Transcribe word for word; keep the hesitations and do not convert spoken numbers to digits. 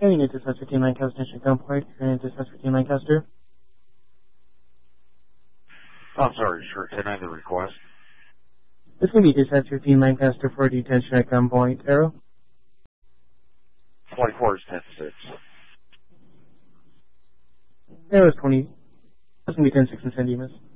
Carrying it to South fifteen Lancaster, gunpoint. Carrying it to South fifteen Lancaster. I'm sorry, sure. Can I have the request? This can be to South fifteen Lancaster for detention at gunpoint. Arrow. twenty-four is ten six. Arrow is twenty. That's going to be ten six and San Dimas.